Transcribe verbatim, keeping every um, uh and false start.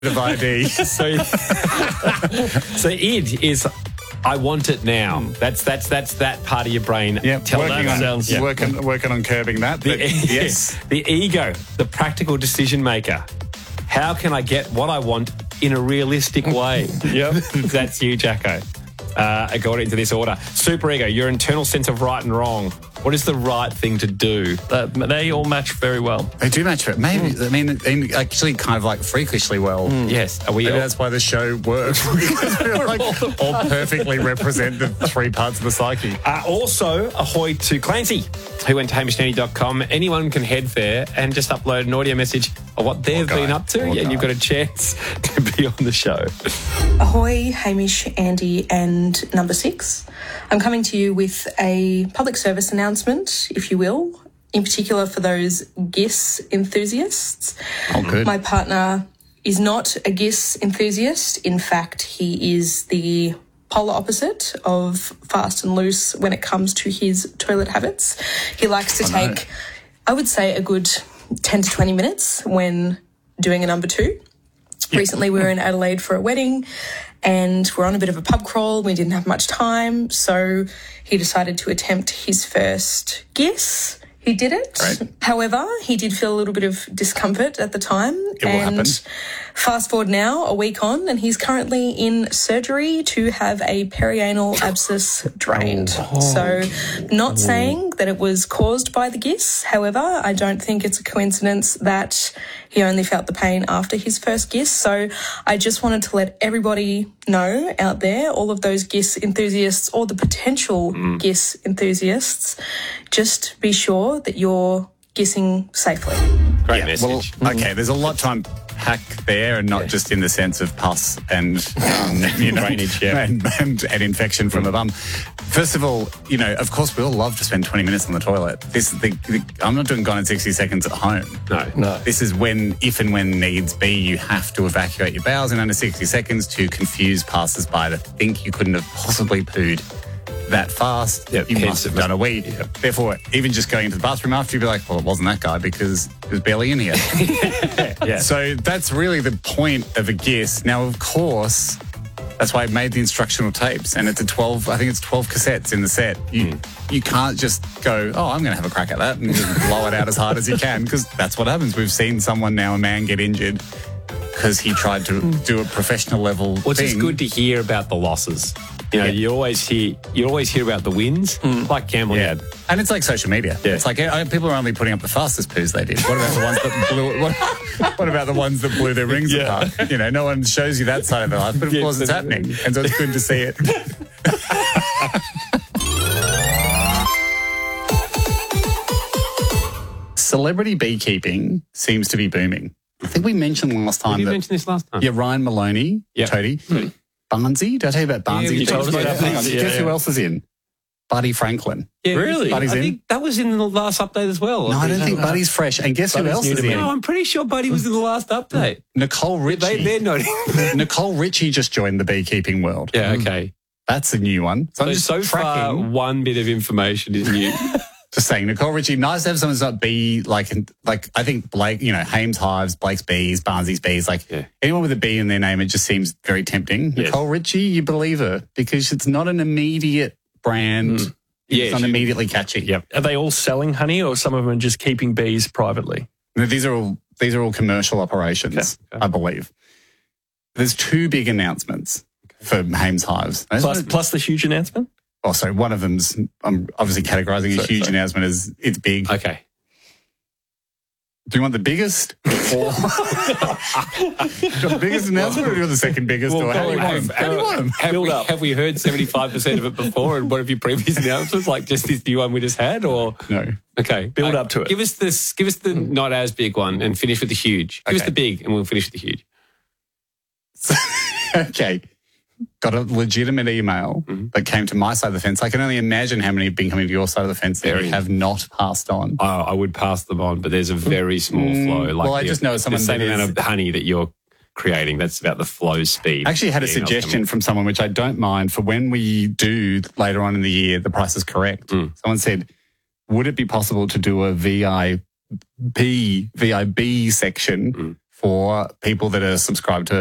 of I D. so, so id is I want it now. That's that's that's that part of your brain. Yeah, Tell working that on sounds yeah. working working on curbing that. The, But yes, the ego, the practical decision maker. How can I get what I want in a realistic way? Yep, that's you, Jacko. Uh, I got it into this order. Super ego, your internal sense of right and wrong. What is the right thing to do? Uh, they all match very well. they do match it. Maybe mm. I mean, in- actually, kind of like freakishly well. Mm. Yes, are we? Maybe all- that's why the show works. Because we're like all perfectly represent the three parts of the psyche. Uh, also, ahoy to Clancy, who went to hamish nanny dot com. Anyone can head there and just upload an audio message of what they've Poor guy. been up to, Poor and guy. you've got a chance to be on the show. Ahoy, Hamish, Andy and number six. I'm coming to you with a public service announcement, if you will, in particular for those G I S enthusiasts. Oh, good. My partner is not a G I S enthusiast. In fact, he is the polar opposite of fast and loose when it comes to his toilet habits. He likes to I know. take, I would say, a good ten to twenty minutes when doing a number two. Recently, we were in Adelaide for a wedding and we're on a bit of a pub crawl. We didn't have much time, so he decided to attempt his first G I S. He did it. Right. However, he did feel a little bit of discomfort at the time. It will and happen. fast forward now, a week on, and he's currently in surgery to have a perianal abscess drained. So, not saying that it was caused by the G I S. However, I don't think it's a coincidence that he only felt the pain after his first G I S. So, I just wanted to let everybody know out there, all of those G I S enthusiasts or the potential G I S enthusiasts, just be sure that you're GISing safely. Great Yeah, message. Well, okay, there's a lot to unpack there, and not just in the sense of pus and um, you know, Drainage, yeah. and, and, and infection from the bum. First of all, you know, of course, we all love to spend twenty minutes on the toilet. This, the, the, I'm not doing gone in sixty seconds at home. No. No. This is when, if and when needs be, you have to evacuate your bowels in under sixty seconds to confuse passers-by to think you couldn't have possibly pooed that fast. Yep, You hence must have it must- done a wee. Therefore, even just going into the bathroom after, you'd be like, well, it wasn't that guy because he was barely in here. Yeah. So that's really the point of a G I S. Now, of course, that's why I made the instructional tapes, and it's a twelve, I think it's twelve cassettes in the set. You Mm. you can't just go, oh, I'm going to have a crack at that and just blow it out as hard as you can, because that's what happens. We've seen someone now, a man, get injured because he tried to do a professional level Well, it's thing. just good to hear about the losses. You know, Yeah. you always hear you always hear about the wins, like Campbell Yeah, had. and it's like social media. Yeah. It's like uh, people are only putting up the fastest poos they did. What about the ones that blew? What, what about the ones that blew their rings Yeah. apart? You know, no one shows you that side of their life, but of Yes, course it's it- happening, and so it's good to see it. Celebrity beekeeping seems to be booming. I think we mentioned last time Did you that mention this last time? yeah, Ryan Maloney, Yeah. Toady, Barnsey. Did I tell you about Barnsey? you told us about Hang on, Barnsey, guess yeah, who yeah. else is in? Buddy Franklin. Yeah, Really? Buddy's I in? think that was in the last update as well. No, I don't think Buddy's fresh. And guess who Buddy's else new is to me. in? No, I'm pretty sure Buddy was in the last update. Nicole Richie. They, they're not. Nicole Richie just joined the beekeeping world. Yeah, okay. That's a new one. So, So, I'm just so far, tracking. one bit of information is new. Just saying, Nicole Richie, nice to have someone who's not bee, like, like I think Blake, you know, Hames Hives, Blake's Bees, Barnsley's Bees, like Yeah. anyone with a bee in their name, it just seems very tempting. Yes. Nicole Richie, you believe her because it's not an immediate brand. Mm. Yeah, It's not she- immediately catchy. Yep. Are they all selling honey, or some of them are just keeping bees privately? No, these are all these are all commercial operations, Okay, okay. I believe. There's two big announcements for Hames Hives. I just Plus, wanna- plus the huge announcement? Oh, sorry. One of them's, I'm obviously categorizing a Sorry, huge sorry. announcement as it's big. Okay. Do you want the biggest? Or, do you want the biggest announcement, or do you want the second biggest? Well, or how do you have- want them? How do you want them? Have Build we, up. have we heard seventy-five percent of it before, and what have your previous announcements, like just this new one we just had, or? No. Okay. Build up to it. Give us this, give us the not as big one and finish with the huge. Give us Okay. the big and we'll finish with the huge. Okay. Got a legitimate email Mm-hmm. that came to my side of the fence. I can only imagine how many have been coming to your side of the fence that Very. you have not passed on. I, I would pass them on, but there's a very small flow. Like well, I the- just know someone the same that amount is- of honey that you're creating. That's about the flow speed. I actually had a The emails suggestion coming. from someone, which I don't mind, for when we do later on in the year, the price is correct. Mm. Someone said, would it be possible to do a V I B, V I B section Mm. for people that are subscribed to